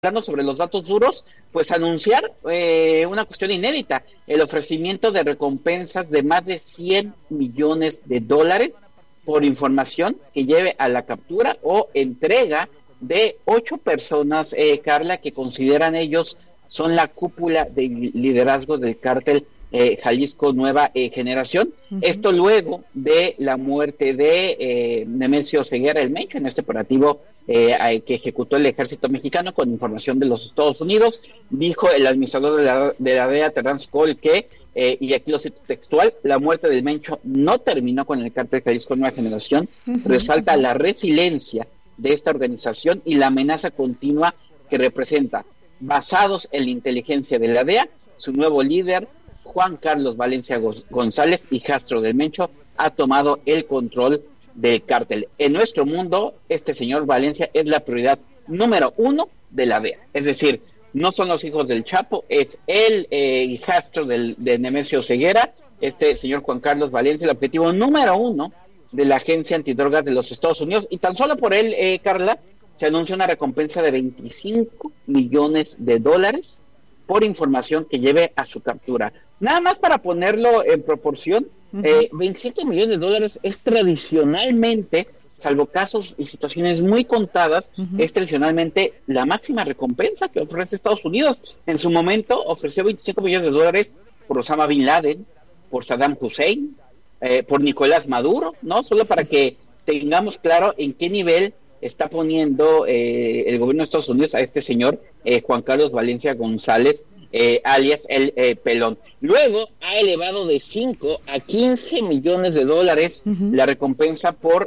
hablando sobre los datos duros, pues anunciar una cuestión inédita, el ofrecimiento de recompensas de más de $100 millones por información que lleve a la captura o entrega de 8 personas, Carla, que consideran ellos son la cúpula de liderazgo del cártel Jalisco Nueva Generación. Esto luego de la muerte de Nemesio Ceguera el Mencho en este operativo que ejecutó el ejército mexicano con información de los Estados Unidos. Dijo el administrador de la DEA, Terrence Cole, que, y aquí lo cito textual, la muerte del Mencho no terminó con el cártel Jalisco Nueva Generación, resalta la resiliencia de esta organización y la amenaza continua que representa. Basados en la inteligencia de la DEA, su nuevo líder, Juan Carlos Valencia González, hijastro del Mencho, ha tomado el control del cártel. En nuestro mundo, este señor Valencia es la prioridad número 1 de la DEA. Es decir, no son los hijos del Chapo, es el hijastro de Nemesio Ceguera, este señor Juan Carlos Valencia, el objetivo número 1 de la Agencia Antidrogas de los Estados Unidos. Y tan solo por él, Carla, se anuncia una recompensa de $25 millones por información que lleve a su captura. Nada más para ponerlo en proporción, $27 millones es tradicionalmente, salvo casos y situaciones muy contadas, es tradicionalmente la máxima recompensa que ofrece Estados Unidos. En su momento ofreció $25 millones por Osama Bin Laden, por Saddam Hussein, por Nicolás Maduro, ¿no? Solo para que tengamos claro en qué nivel está poniendo el gobierno de Estados Unidos a este señor Juan Carlos Valencia González, alias el Pelón. Luego ha elevado de 5 a $15 millones la recompensa por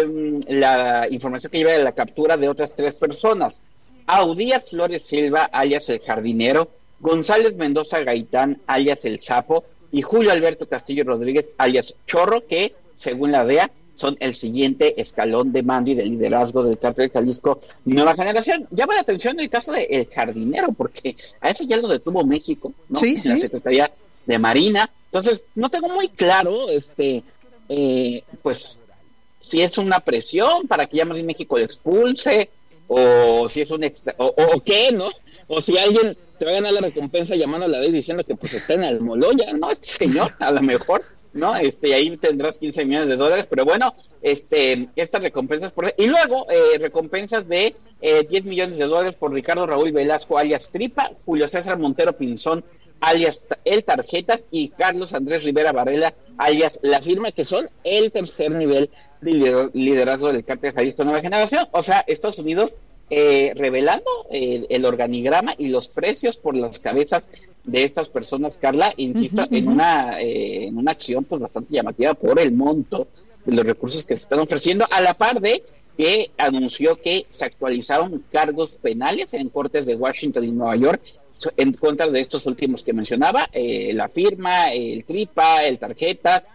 la información que lleva a la captura de otras 3 personas. Audías Flores Silva, alias el Jardinero, González Mendoza Gaitán, alias el Chapo, y Julio Alberto Castillo Rodríguez, alias Chorro, que según la DEA son el siguiente escalón de mando y de liderazgo del cártel de Jalisco Nueva Generación. Llama la atención el caso de El Jardinero, porque a eso ya lo detuvo México, ¿no? Sí. En la Secretaría de Marina. Entonces, no tengo muy claro, pues, si es una presión para que ya más bien México lo expulse, o si es un o qué, ¿no? O si alguien te va a ganar la recompensa llamando a la ley diciendo que pues está en Almoloya, ¿no? Este señor, a lo mejor, ¿no? Ahí tendrás $15 millones, pero bueno, estas recompensas y luego recompensas de $10 millones por Ricardo Raúl Velasco, alias Tripa, Julio César Montero Pinzón, alias El Tarjetas, y Carlos Andrés Rivera Varela, alias La Firma, que son el tercer nivel de liderazgo del cártel Jalisco Nueva Generación. O sea, Estados Unidos revelando el organigrama y los precios por las cabezas de estas personas, Carla, insisto, en una acción pues bastante llamativa por el monto de los recursos que se están ofreciendo, a la par de que anunció que se actualizaron cargos penales en cortes de Washington y Nueva York en contra de estos últimos que mencionaba, La Firma, el Tripa, el Tarjetas,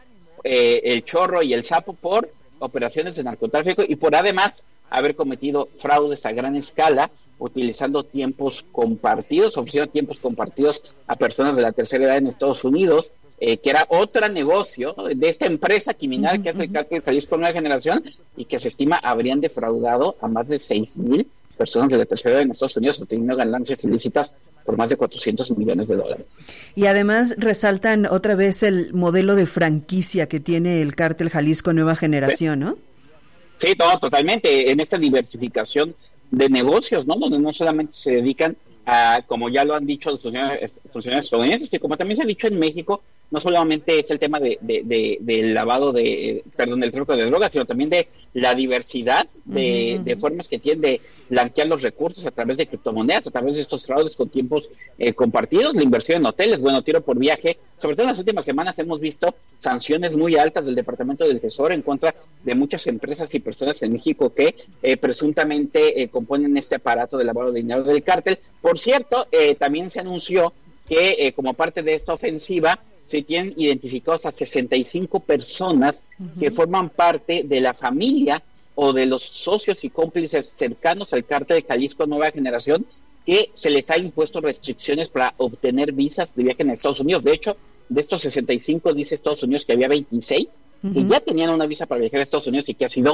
el Chorro y el Chapo, por operaciones de narcotráfico y por además haber cometido fraudes a gran escala utilizando tiempos compartidos, ofreciendo tiempos compartidos a personas de la tercera edad en Estados Unidos, que era otro negocio de esta empresa criminal que hace el cártel Jalisco Nueva Generación y que se estima habrían defraudado a más de 6,000 personas de la tercera edad en Estados Unidos, obteniendo ganancias ilícitas por más de $400 millones. Y además resaltan otra vez el modelo de franquicia que tiene el cártel Jalisco Nueva Generación, ¿no? Sí, no, totalmente, en esta diversificación de negocios, ¿no? Donde no solamente se dedican a, como ya lo han dicho los funcionarios estadounidenses, y como también se ha dicho en México, no solamente es el tema del lavado del tráfico de drogas, sino también de la diversidad de formas que tienen de blanquear los recursos a través de criptomonedas, a través de estos fraudes con tiempos compartidos, la inversión en hoteles, bueno, tiro por viaje. Sobre todo en las últimas semanas hemos visto sanciones muy altas del Departamento del Tesoro en contra de muchas empresas y personas en México que presuntamente componen este aparato de lavado de dinero del cártel. Por cierto, también se anunció que como parte de esta ofensiva se tienen identificados a 65 personas que forman parte de la familia o de los socios y cómplices cercanos al cártel de Jalisco Nueva Generación, que se les ha impuesto restricciones para obtener visas de viaje en Estados Unidos. De hecho, de estos 65 dice Estados Unidos que había 26 que ya tenían una visa para viajar a Estados Unidos y que ha sido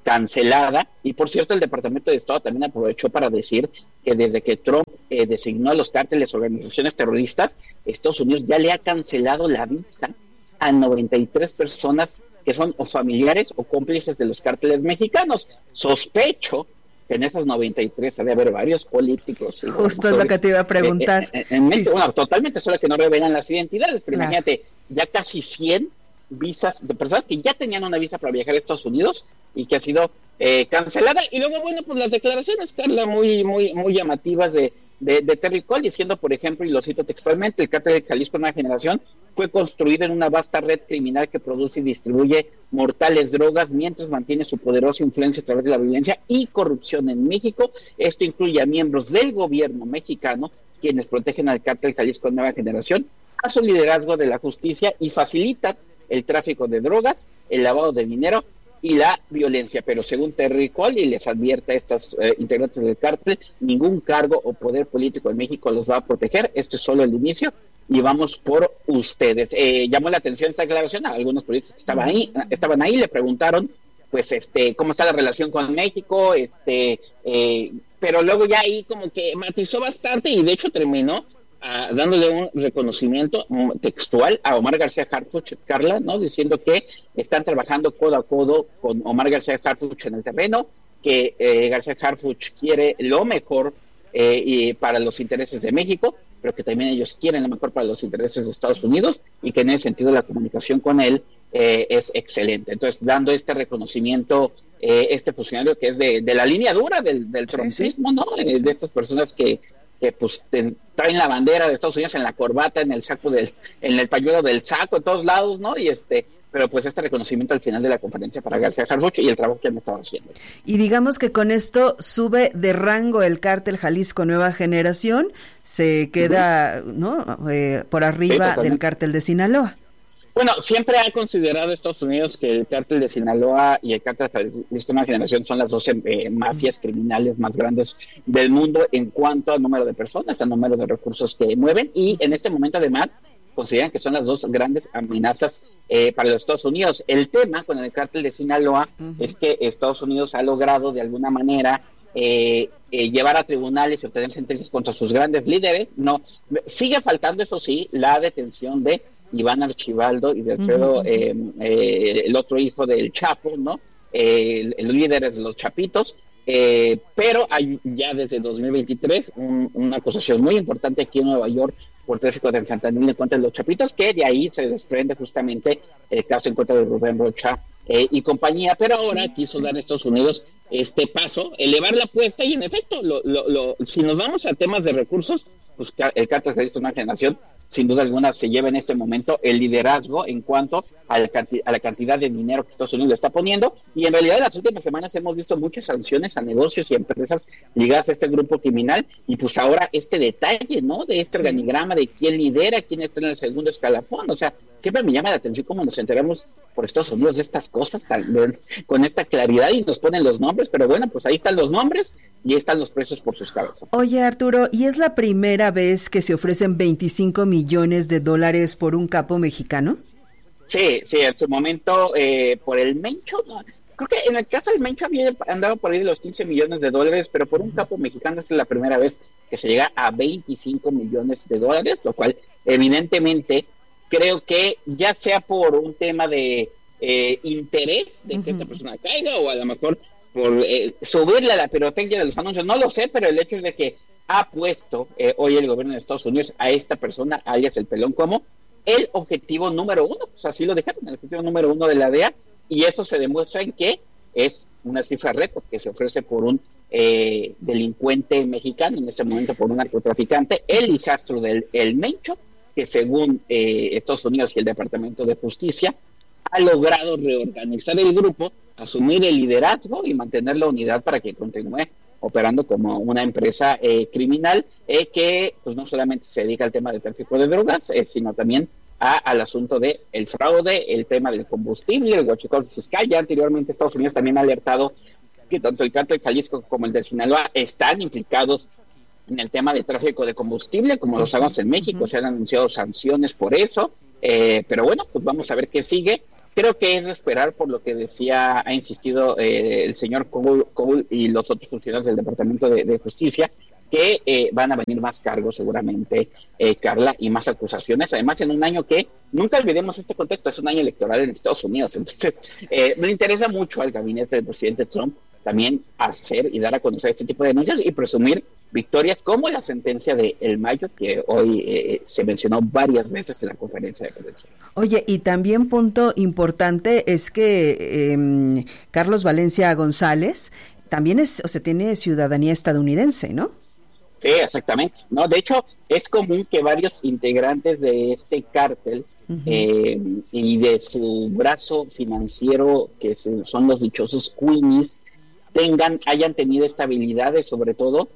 cancelada. Y por cierto, el Departamento de Estado también aprovechó para decir que desde que Trump designó a los cárteles organizaciones terroristas, Estados Unidos ya le ha cancelado la visa a 93 personas que son o familiares o cómplices de los cárteles mexicanos. Sospecho que en esos 93 ha de haber varios políticos. Justo es lo que te iba a preguntar. En México, bueno, totalmente, solo que no revelan las identidades, pero imagínate, ya casi 100 visas de personas que ya tenían una visa para viajar a Estados Unidos y que ha sido cancelada. Y luego, bueno, pues las declaraciones, Carla, muy llamativas de Terry Cole, diciendo, por ejemplo, y lo cito textualmente: el cártel de Jalisco Nueva Generación fue construido en una vasta red criminal que produce y distribuye mortales drogas mientras mantiene su poderosa influencia a través de la violencia y corrupción en México. Esto incluye a miembros del gobierno mexicano, quienes protegen al cártel Jalisco Nueva Generación a su liderazgo de la justicia y facilitan el tráfico de drogas, el lavado de dinero y la violencia. Pero según Terry Cole, y les advierte a estas integrantes del cártel, ningún cargo o poder político en México los va a proteger. Esto es solo el inicio y vamos por ustedes. Llamó la atención esta declaración a algunos políticos que estaban ahí, le preguntaron pues cómo está la relación con México, pero luego ya ahí como que matizó bastante y de hecho terminó dándole un reconocimiento textual a Omar García Harfuch, Carla, ¿no? Diciendo que están trabajando codo a codo con Omar García Harfuch en el terreno, que García Harfuch quiere lo mejor y para los intereses de México, pero que también ellos quieren lo mejor para los intereses de Estados Unidos y que en ese sentido la comunicación con él es excelente. Entonces, dando este reconocimiento, este funcionario que es de la línea dura del trumpismo, ¿no? De estas personas que pues traen la bandera de Estados Unidos en la corbata, en el saco en el pañuelo del saco, en todos lados, ¿no? Y pero pues este reconocimiento al final de la conferencia para García Harfuch y el trabajo que han estado haciendo. Y digamos que con esto sube de rango el cártel Jalisco Nueva Generación, se queda, ¿no? Por arriba del cártel de Sinaloa. Bueno, siempre ha considerado Estados Unidos que el cártel de Sinaloa y el cártel de Jalisco Nueva Generación son las 12 mafias criminales más grandes del mundo en cuanto al número de personas, al número de recursos que mueven, y en este momento además consideran que son las dos grandes amenazas para los Estados Unidos. El tema con el cártel de Sinaloa es que Estados Unidos ha logrado de alguna manera llevar a tribunales y obtener sentencias contra sus grandes líderes. No, sigue faltando, eso sí, la detención de Iván Archibaldo y de Alfredo, el otro hijo del Chapo, ¿no? El líder de los Chapitos, pero hay ya desde 2023 una acusación muy importante aquí en Nueva York por tráfico de fentanilo en contra de los Chapitos, que de ahí se desprende justamente el caso en contra de Rubén Rocha y compañía, pero ahora quiso dar a Estados Unidos este paso, elevar la apuesta y en efecto, si nos vamos a temas de recursos, pues el cártel de Jalisco Nueva Generación sin duda alguna se lleva en este momento el liderazgo en cuanto a la cantidad de dinero que Estados Unidos le está poniendo, y en realidad en las últimas semanas hemos visto muchas sanciones a negocios y empresas ligadas a este grupo criminal, y pues ahora este detalle, ¿no? De este organigrama de quién lidera, quién está en el segundo escalafón. O sea, siempre me llama la atención cómo nos enteramos por Estados Unidos de estas cosas con esta claridad y nos ponen los nombres, pero bueno, pues ahí están los nombres y ahí están los precios por sus cabezas. Oye, Arturo, ¿y es la primera vez que se ofrecen 25 millones de dólares por un capo mexicano? Sí, en su momento por el Mencho, no, creo que en el caso del Mencho había andado por ahí de los 15 millones de dólares, pero por un capo mexicano esta es la primera vez que se llega a 25 millones de dólares, lo cual evidentemente creo que ya sea por un tema de interés de que esta persona caiga, o a lo mejor por subirle a la pirotecnia de los anuncios, no lo sé, pero el hecho es de que ha puesto hoy el gobierno de Estados Unidos a esta persona, alias el Pelón, como el objetivo número uno, pues así lo dejaron, el objetivo número uno de la DEA, y eso se demuestra en que es una cifra récord que se ofrece por un delincuente mexicano, en ese momento por un narcotraficante, el hijastro del El Mencho, que según Estados Unidos y el Departamento de Justicia ha logrado reorganizar el grupo, asumir el liderazgo y mantener la unidad para que continúe operando como una empresa criminal que pues no solamente se dedica al tema del tráfico de drogas, sino también al asunto de el fraude, el tema del combustible, el huachicol fiscal. Ya anteriormente Estados Unidos también ha alertado que tanto el cártel de Jalisco como el de Sinaloa están implicados en el tema de tráfico de combustible, como lo sabemos en México. Se han anunciado sanciones por eso, pero bueno, pues vamos a ver qué sigue. creo que es de esperar, por lo que ha insistido el señor Cole y los otros funcionarios del Departamento de Justicia, que van a venir más cargos seguramente, Carla, y más acusaciones, además en un año que, nunca olvidemos este contexto, es un año electoral en Estados Unidos. Entonces me interesa mucho al gabinete del presidente Trump también hacer y dar a conocer este tipo de denuncias y presumir victorias como la sentencia de El Mayo, que hoy se mencionó varias veces en la conferencia de prensa. Oye, y también punto importante es que Carlos Valencia González también tiene ciudadanía estadounidense, ¿no? Sí, exactamente. No, de hecho, es común que varios integrantes de este cártel y de su brazo financiero, que son los dichosos Queenies, hayan tenido estabilidades, sobre todo,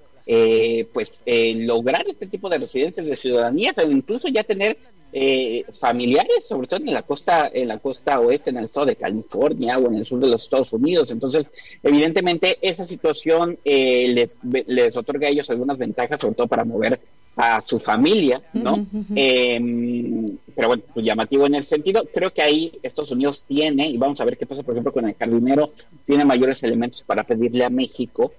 lograr este tipo de residencias de ciudadanías, o incluso ya tener familiares, sobre todo en la costa oeste, en el estado de California o en el sur de los Estados Unidos. Entonces, evidentemente, esa situación les otorga a ellos algunas ventajas, sobre todo para mover a su familia, ¿no? Pero bueno, pues llamativo en ese sentido. Creo que ahí Estados Unidos tiene, y vamos a ver qué pasa, por ejemplo, con el jardinero, tiene mayores elementos para pedirle a México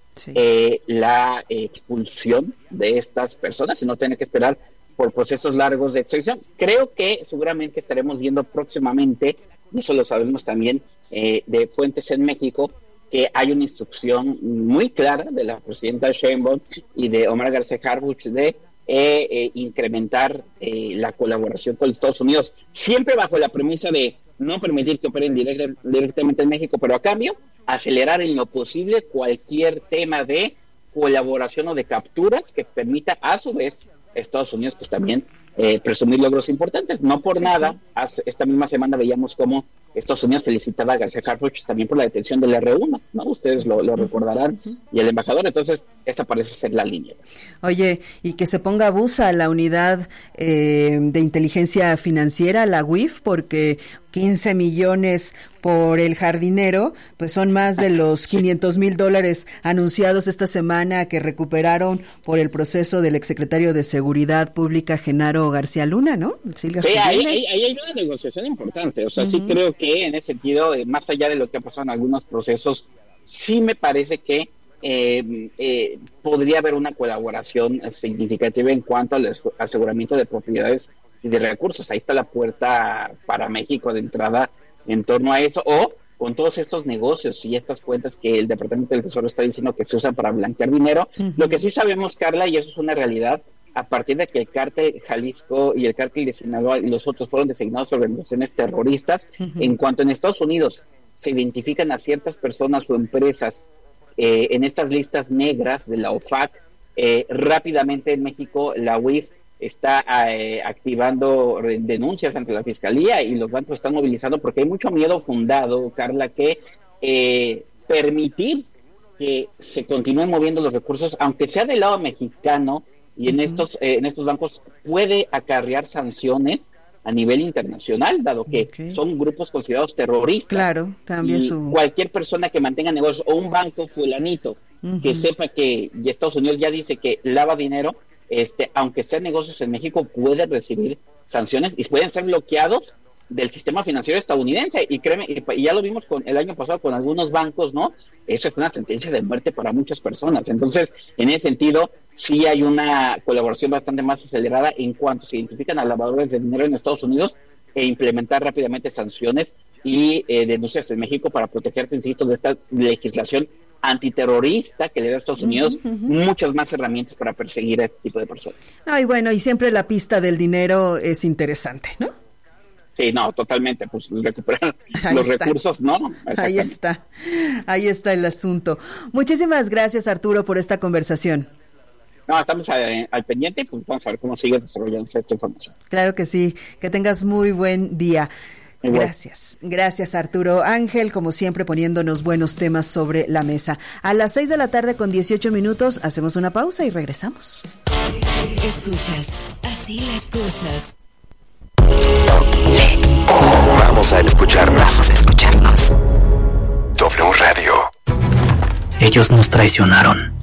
la expulsión de estas personas y no tener que esperar por procesos largos de extradición. Creo que seguramente estaremos viendo próximamente, eso lo sabemos también de fuentes en México, que hay una instrucción muy clara de la presidenta Sheinbaum y de Omar García Harfuch de incrementar la colaboración con los Estados Unidos, siempre bajo la premisa de no permitir que operen directamente en México, pero a cambio acelerar en lo posible cualquier tema de colaboración o de capturas que permita a su vez Estados Unidos pues también presumir logros importantes. No por nada, esta misma semana veíamos cómo Estados Unidos felicitaba a García Harfuch también por la detención del R1, ¿no? Ustedes lo recordarán, y el embajador. Entonces esa parece ser la línea. Oye, y que se ponga abusa la unidad de inteligencia financiera, la UIF, porque 15 millones por el jardinero, pues son más de los $500,000 anunciados esta semana que recuperaron por el proceso del exsecretario de Seguridad Pública, Genaro García Luna, ¿no? Sí, ahí hay una negociación importante, o sea, sí creo que en ese sentido, más allá de lo que ha pasado en algunos procesos, sí me parece que podría haber una colaboración significativa en cuanto al aseguramiento de propiedades y de recursos. Ahí está la puerta para México de entrada en torno a eso, o con todos estos negocios y estas cuentas que el Departamento del Tesoro está diciendo que se usan para blanquear dinero. Lo que sí sabemos, Carla, y eso es una realidad, a partir de que el cártel Jalisco y el cártel de Sinaloa y los otros fueron designados organizaciones terroristas, en cuanto en Estados Unidos se identifican a ciertas personas o empresas en estas listas negras de la OFAC, rápidamente en México la UIF está activando denuncias ante la Fiscalía y los bancos están movilizando porque hay mucho miedo fundado, Carla, que permitir que se continúen moviendo los recursos, aunque sea del lado mexicano, y en estos bancos puede acarrear sanciones a nivel internacional, dado que son grupos considerados terroristas. Claro, cambia cualquier persona que mantenga negocios, o un banco fulanito, que sepa que y Estados Unidos ya dice que lava dinero, aunque sean negocios en México, puede recibir sanciones y pueden ser bloqueados del sistema financiero estadounidense. Y créeme, y ya lo vimos el año pasado con algunos bancos, ¿no? Eso es una sentencia de muerte para muchas personas. Entonces, en ese sentido, sí hay una colaboración bastante más acelerada en cuanto se identifican a lavadores de dinero en Estados Unidos e implementar rápidamente sanciones y denuncias en México para protegerte, insisto, de esta legislación antiterrorista que le da a Estados Unidos muchas más herramientas para perseguir a este tipo de personas. Y bueno, y siempre la pista del dinero es interesante, ¿no? Sí, no, totalmente, pues recuperar los recursos, ¿no? Ahí está el asunto. Muchísimas gracias, Arturo, por esta conversación. No, estamos al pendiente y pues vamos a ver cómo sigue desarrollándose esta información. Claro que sí, que tengas muy buen día. Gracias Arturo Ángel, como siempre poniéndonos buenos temas sobre la mesa. A las 6:18 p.m, hacemos una pausa y regresamos. Escuchas, así las cosas. Vamos a escucharnos. W Radio. Ellos nos traicionaron.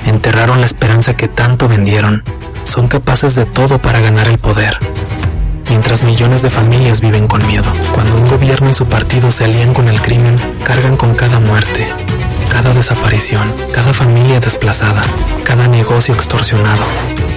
Enterraron la esperanza que tanto vendieron. Son capaces de todo para ganar el poder. mientras millones de familias viven con miedo. Cuando un gobierno y su partido se alían con el crimen, cargan con cada muerte, cada desaparición, cada familia desplazada, cada negocio extorsionado.